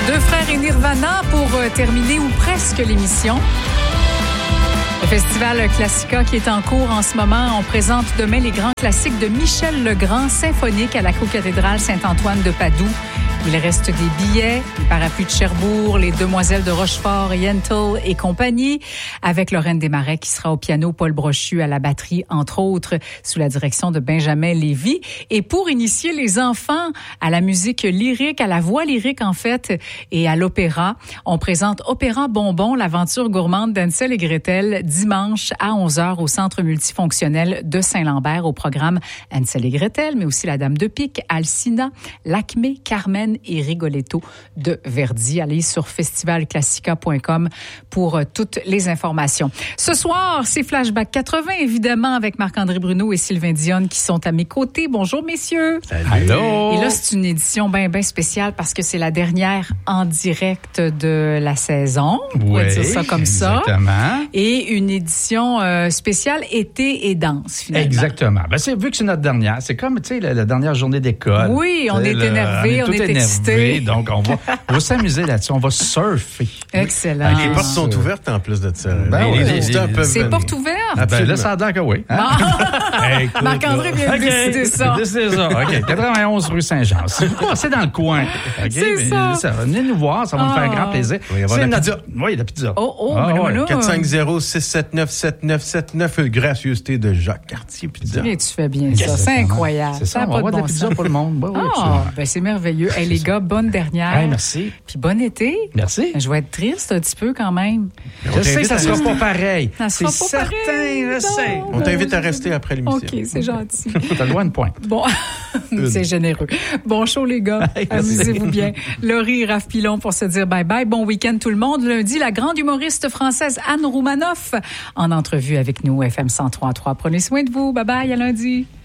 Deux frères et Nirvana pour terminer ou presque l'émission. Le Festival Classica qui est en cours en ce moment. On présente demain les grands classiques de Michel Legrand, symphonique à la co-cathédrale Saint-Antoine de Padoue. Il reste des billets, les parapluies de Cherbourg, les Demoiselles de Rochefort, Yentl et compagnie, avec Lorraine Desmarais qui sera au piano, Paul Brochu à la batterie, entre autres, sous la direction de Benjamin Lévy. Et pour initier les enfants à la musique lyrique, à la voix lyrique en fait, et à l'opéra, on présente Opéra Bonbon, l'aventure gourmande d'Hansel et Gretel, dimanche à 11h au Centre multifonctionnel de Saint-Lambert, au programme Hansel et Gretel, mais aussi La Dame de Pique, Alcina, Lacmé, Carmen et Rigoletto de Verdi. Allez sur festivalclassica.com pour toutes les informations. Ce soir, c'est Flashback 80, évidemment, avec Marc-André Bruno et Sylvain Dionne qui sont à mes côtés. Bonjour, messieurs. Salut. Allô. Et là, c'est une édition bien spéciale parce que c'est la dernière en direct de la saison. On pourrait dire ça comme exactement. Ça. Et une édition spéciale été et danse, finalement. Exactement. Ben, vu que c'est notre dernière, c'est comme, tu sais, la dernière journée d'école. Oui, on est énervé, on est excité. Donc, on va s'amémuser là-dessus. On va surfer. Excellent. Les portes sont ouvertes en plus de ça. C'est portes ouvertes? Ben, là, ça a l'air que oui. Hein? Marc-André vient de décider ça. C'est ça. OK. 91 rue Saint-Jean. Si vous passez dans le coin, OK? C'est ça. Venez nous voir. Ça va nous faire grand plaisir. Il va y avoir la pizza. Oui, la pizza. Ben 450-679-7979. Gracieuseté de Jacques Cartier Pizza. Et tu fais bien ça. C'est incroyable. C'est ça. On va avoir de la pizza pour le monde. Ben, c'est merveilleux. Hey, les gars, bonne dernière. Hey, merci. Puis bon été. Merci. Je vais être triste un petit peu quand même. Je sais que ça sera pas pareil. Ça sera c'est pas certain, pareil. je sais. On t'invite à rester après l'émission. OK, c'est gentil. T'as le droit à une pointe. Bon, c'est généreux. Bon show, les gars. Amusez-vous bien. Laurie et Raph Pilon pour se dire bye-bye. Bon week-end tout le monde. Lundi, la grande humoriste française Anne Roumanoff en entrevue avec nous, FM 103.3. Prenez soin de vous. Bye-bye, à lundi.